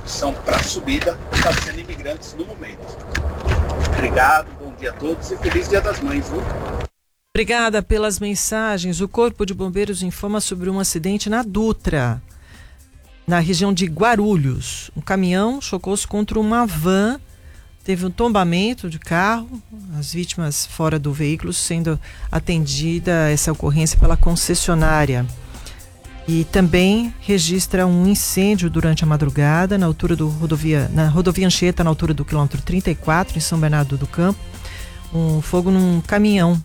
opção para a subida está sendo imigrantes no momento. Obrigado, bom dia a todos e feliz Dia das Mães, viu? Obrigada pelas mensagens. O Corpo de Bombeiros informa sobre um acidente na Dutra, na região de Guarulhos. Um caminhão chocou-se contra uma van, teve um tombamento de carro, as vítimas fora do veículo, sendo atendida essa ocorrência pela concessionária. E também registra um incêndio durante a madrugada na rodovia Anchieta, na altura do quilômetro 34, em São Bernardo do Campo. Um fogo num caminhão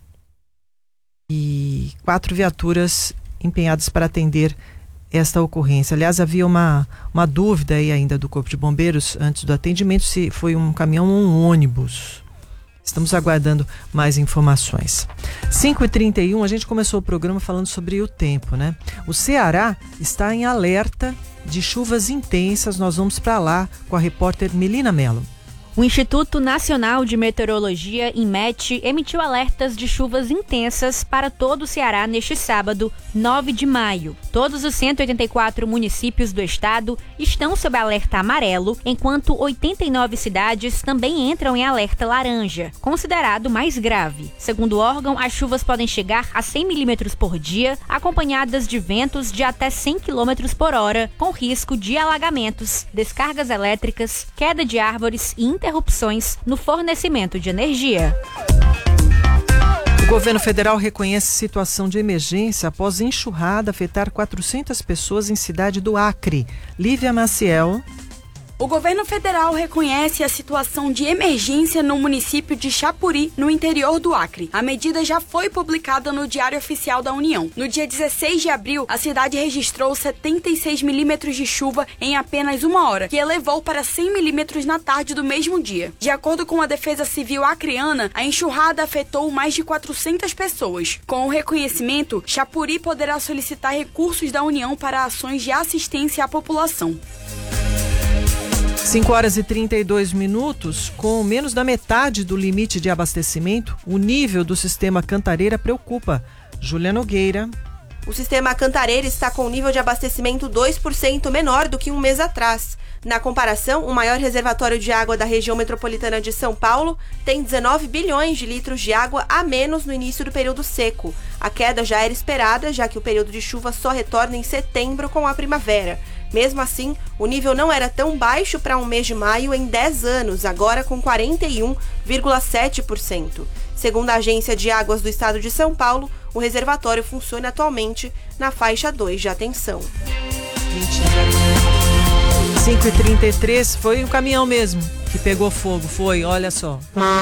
e 4 viaturas empenhadas para atender esta ocorrência. Aliás, havia uma dúvida aí ainda do Corpo de Bombeiros antes do atendimento se foi um caminhão ou um ônibus. Estamos aguardando mais informações. 5h31, a gente começou o programa falando sobre o tempo, né? O Ceará está em alerta de chuvas intensas. Nós vamos para lá com a repórter Melina Mello. O Instituto Nacional de Meteorologia, INMET, emitiu alertas de chuvas intensas para todo o Ceará neste sábado, 9 de maio. Todos os 184 municípios do estado estão sob alerta amarelo, enquanto 89 cidades também entram em alerta laranja, considerado mais grave. Segundo o órgão, as chuvas podem chegar a 100 milímetros por dia, acompanhadas de ventos de até 100 quilômetros por hora, com risco de alagamentos, descargas elétricas, queda de árvores e interrupções no fornecimento de energia. O governo federal reconhece situação de emergência após enxurrada afetar 400 pessoas em cidade do Acre. Lívia Maciel. O governo federal reconhece a situação de emergência no município de Chapuri, no interior do Acre. A medida já foi publicada no Diário Oficial da União. No dia 16 de abril, a cidade registrou 76 milímetros de chuva em apenas uma hora, que elevou para 100 milímetros na tarde do mesmo dia. De acordo com a Defesa Civil acreana, a enxurrada afetou mais de 400 pessoas. Com o reconhecimento, Chapuri poderá solicitar recursos da União para ações de assistência à população. 5h32, com menos da metade do limite de abastecimento, o nível do sistema Cantareira preocupa. Júlia Nogueira. O sistema Cantareira está com um nível de abastecimento 2% menor do que um mês atrás. Na comparação, o maior reservatório de água da região metropolitana de São Paulo tem 19 bilhões de litros de água a menos no início do período seco. A queda já era esperada, já que o período de chuva só retorna em setembro com a primavera. Mesmo assim, o nível não era tão baixo para um mês de maio em 10 anos, agora com 41,7%. Segundo a Agência de Águas do Estado de São Paulo, o reservatório funciona atualmente na faixa 2 de atenção. 5h33, foi um caminhão mesmo que pegou fogo, olha só.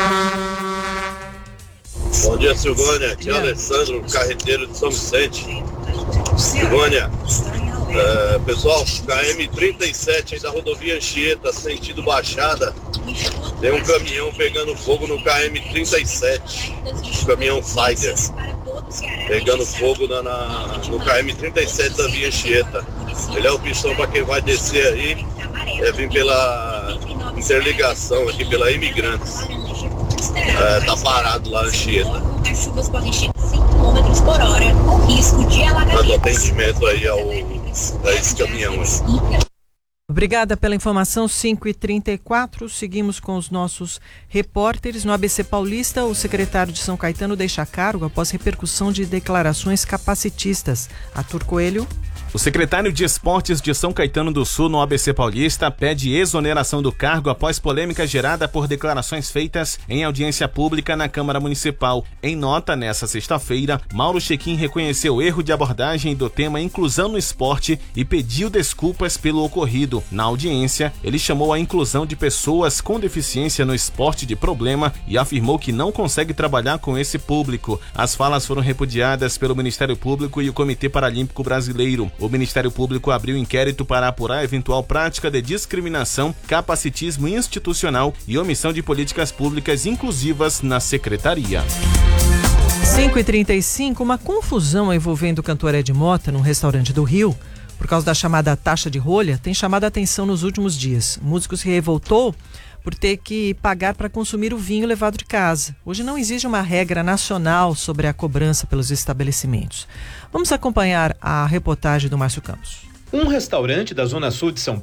Bom dia, Silvânia. Aqui é o Alessandro, carreteiro de São Vicente. Silvânia, pessoal, KM37 aí da rodovia Anchieta, sentido Baixada, tem um caminhão pegando fogo no KM37, o caminhão Fighter, pegando fogo no KM37 da via Anchieta. Ele é a opção para quem vai descer aí, vir pela interligação aqui, pela Imigrantes. Tá parado lá Anchieta. As chuvas podem chegar a 100 km por hora, com risco de alagamento. Dando atendimento aí a esse caminhão aí. Obrigada pela informação. 5h34, seguimos com os nossos repórteres. No ABC Paulista, o secretário de São Caetano deixa cargo após repercussão de declarações capacitistas. Arthur Coelho. O secretário de Esportes de São Caetano do Sul, no ABC Paulista, pede exoneração do cargo após polêmica gerada por declarações feitas em audiência pública na Câmara Municipal. Em nota, nesta sexta-feira, Mauro Chequim reconheceu o erro de abordagem do tema inclusão no esporte e pediu desculpas pelo ocorrido. Na audiência, ele chamou a inclusão de pessoas com deficiência no esporte de problema e afirmou que não consegue trabalhar com esse público. As falas foram repudiadas pelo Ministério Público e o Comitê Paralímpico Brasileiro. O Ministério Público abriu inquérito para apurar eventual prática de discriminação, capacitismo institucional e omissão de políticas públicas inclusivas na Secretaria. 5h35, uma confusão envolvendo o cantor Ed Mota num restaurante do Rio, por causa da chamada taxa de rolha, tem chamado a atenção nos últimos dias. O músico se revoltou por ter que pagar para consumir o vinho levado de casa. Hoje não existe uma regra nacional sobre a cobrança pelos estabelecimentos. Vamos acompanhar a reportagem do Márcio Campos. Um restaurante da Zona Sul de São